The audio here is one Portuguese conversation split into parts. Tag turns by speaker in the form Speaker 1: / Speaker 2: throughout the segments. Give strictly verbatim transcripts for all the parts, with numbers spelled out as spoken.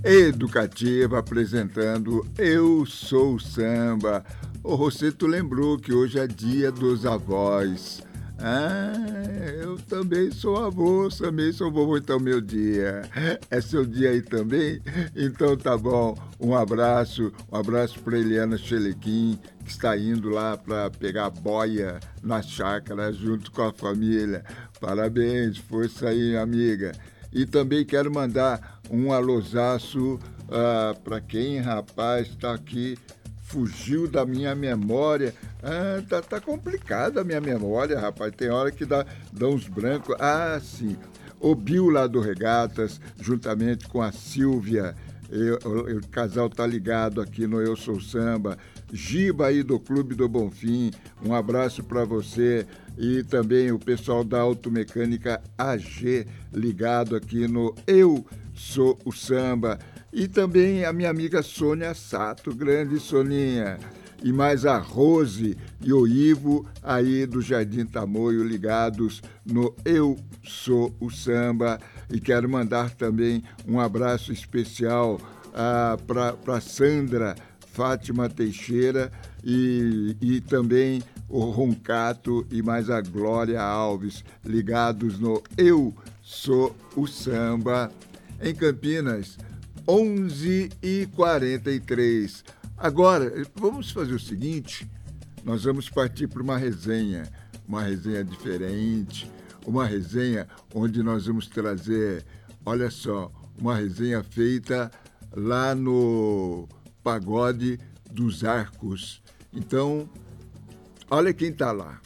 Speaker 1: educativa, apresentando Eu Sou o Samba. Ô, Rosseto lembrou que hoje é dia dos avós. Ah, eu também sou avô, também sou vovô, então meu dia. É seu dia aí também? Então tá bom. Um abraço, um abraço para Eliana Chelequim, que está indo lá para pegar boia na chácara junto com a família. Parabéns, força aí, amiga. E também quero mandar um alôzaço ah, para quem, rapaz, está aqui, fugiu da minha memória. Ah, tá, tá complicada a minha memória, rapaz. Tem hora que dá, dá uns brancos. Ah, sim. O Bill lá do Regatas, juntamente com a Silvia. Eu, eu, o casal tá ligado aqui no Eu Sou Samba. Giba aí do Clube do Bonfim, um abraço para você. E também o pessoal da Automecânica A G, ligado aqui no Eu Sou o Samba. E também a minha amiga Sônia Sato, grande Soninha. E mais a Rose e o Ivo aí do Jardim Tamoio, ligados no Eu Sou o Samba. E quero mandar também um abraço especial ah, para Sandra Fátima Teixeira e, e também o Roncato e mais a Glória Alves, ligados no Eu Sou o Samba. Em Campinas, onze e quarenta e três. Agora, vamos fazer o seguinte, nós vamos partir para uma resenha, uma resenha diferente, uma resenha onde nós vamos trazer, olha só, uma resenha feita lá no Pagode dos Arcos. Então, olha quem está lá.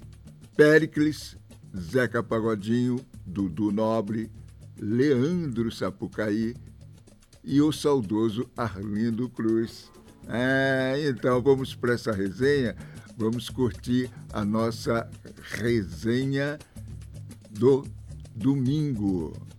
Speaker 1: Péricles, Zeca Pagodinho, Dudu Nobre, Leandro Sapucaí e o saudoso Arlindo Cruz. É, então vamos para essa resenha, vamos curtir a nossa resenha do domingo.